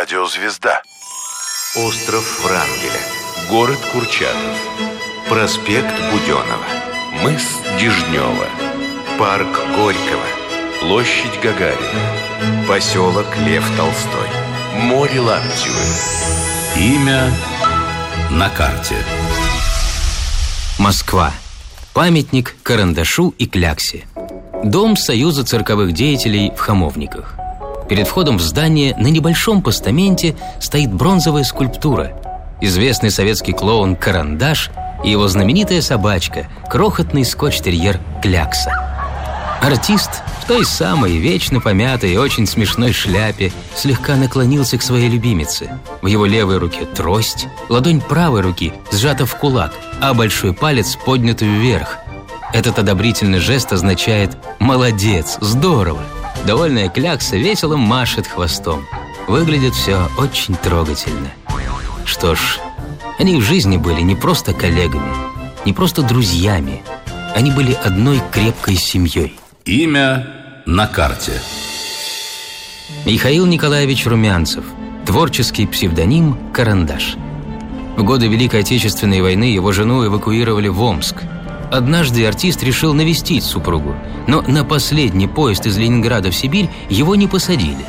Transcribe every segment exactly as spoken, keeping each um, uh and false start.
Радиозвезда. Остров Врангеля. Город Курчатов. Проспект Буденова. Мыс Дежнева. Парк Горького. Площадь Гагарина. Поселок Лев Толстой. Море Лаптевы. Имя на карте. Москва. Памятник Карандашу и Кляксе. Дом Союза цирковых деятелей в Хамовниках. Перед входом в здание на небольшом постаменте стоит бронзовая скульптура. Известный советский клоун Карандаш и его знаменитая собачка, крохотный скотч-терьер Клякса. Артист в той самой вечно помятой и очень смешной шляпе слегка наклонился к своей любимице. В его левой руке трость, ладонь правой руки сжата в кулак, а большой палец поднят вверх. Этот одобрительный жест означает «молодец, здорово». Довольная Клякса весело машет хвостом. Выглядит все очень трогательно. Что ж, они в жизни были не просто коллегами, не просто друзьями. Они были одной крепкой семьей. Имя на карте. Михаил Николаевич Румянцев. Творческий псевдоним Карандаш. В годы Великой Отечественной войны его жену эвакуировали в Омск. Однажды артист решил навестить супругу, но на последний поезд из Ленинграда в Сибирь его не посадили.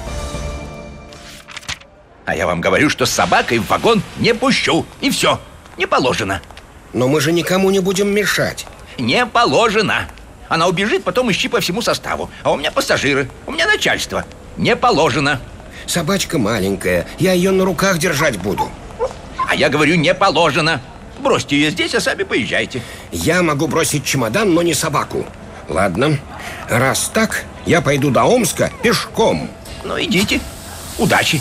А я вам говорю, что с собакой в вагон не пущу. И все, не положено. Но мы же никому не будем мешать. Не положено. Она убежит, потом ищи по всему составу. А у меня пассажиры, у меня начальство. Не положено. Собачка маленькая, я ее на руках держать буду. А я говорю, не положено. Бросьте ее здесь, а сами поезжайте. Я могу бросить чемодан, но не собаку. Ладно, раз так, я пойду до Омска пешком. Ну, идите. Удачи.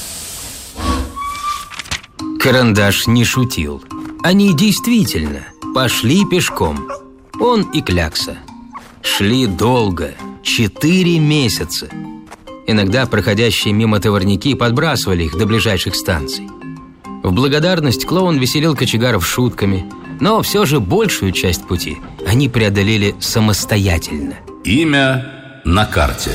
Карандаш не шутил. Они действительно пошли пешком. Он и Клякса. Шли долго, четыре месяца. Иногда проходящие мимо товарники подбрасывали их до ближайших станций. В благодарность клоун веселил кочегаров шутками, но все же большую часть пути они преодолели самостоятельно. Имя на карте.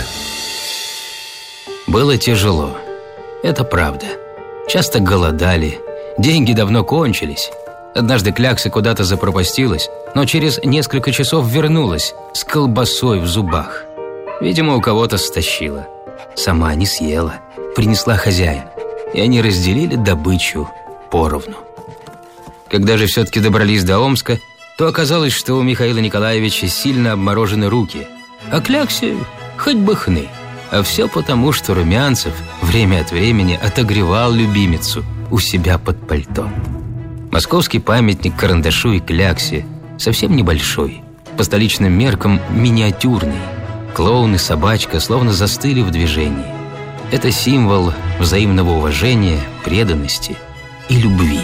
Было тяжело. Это правда. Часто голодали. Деньги давно кончились. Однажды Клякса куда-то запропастилась, но через несколько часов вернулась с колбасой в зубах. Видимо, у кого-то стащила. Сама не съела. Принесла хозяин. И они разделили добычу поровну. Когда же все-таки добрались до Омска, то оказалось, что у Михаила Николаевича сильно обморожены руки, а Кляксе хоть бы хны. А все потому, что Румянцев время от времени отогревал любимицу у себя под пальто. Московский памятник Карандашу и Кляксе совсем небольшой, по столичным меркам миниатюрный. Клоун и собачка словно застыли в движении. Это символ взаимного уважения, преданности и любви.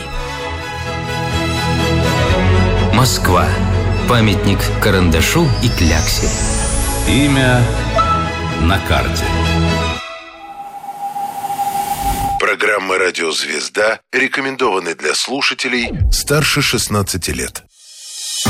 Москва. Памятник Карандашу и Кляксе. Имя на карте. Программа «Радиозвезда» рекомендованы для слушателей старше шестнадцати лет.